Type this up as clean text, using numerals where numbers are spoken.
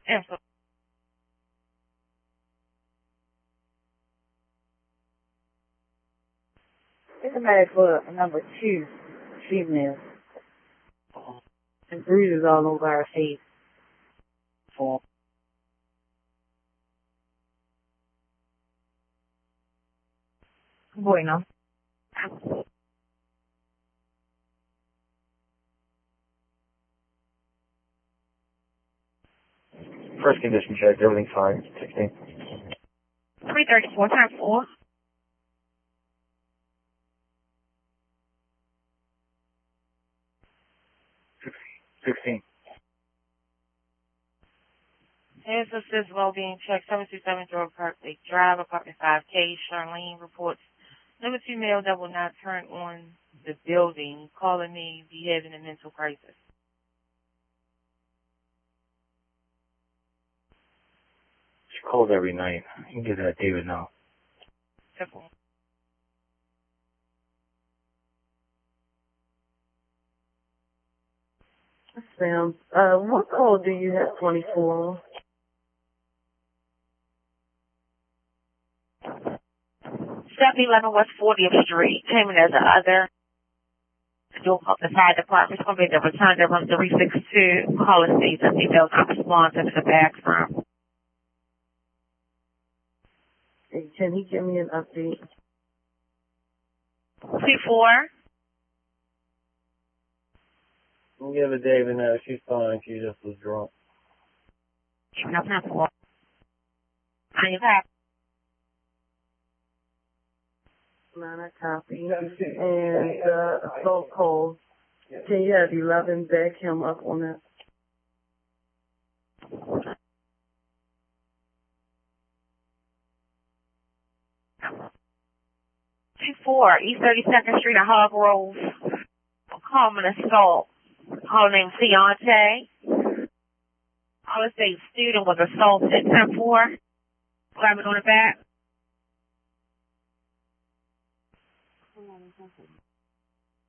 Info. It's a matter for number 2, female. And bruises all over our face. Bueno. First condition check, everything's fine. 16. 334 times 4. Here's assist well-being check, 727 Drug Park Lake Drive, apartment 5K. Charlene reports number 2 male that will not turn on the building, calling me be having a mental crisis. She calls every night. You can give that David now. Simple. Sam, what call do you have 24 on? 711 West 40th Street, came in as the other. Dual call the fire department. It's going to be the return to room 362. Caller states that female not responsive in the bathroom. Hey, can he give me an update? C4. We'll give it David now. She's fine. She just was drunk. No, not 4. On your back. 9, I copy. And assault call. Can you have 11 back him up on that? C4, East 32nd Street at Hog Grove. Common assault. Caller named Fiance. Caller states student was assaulted. 10-4. Grab it on the back.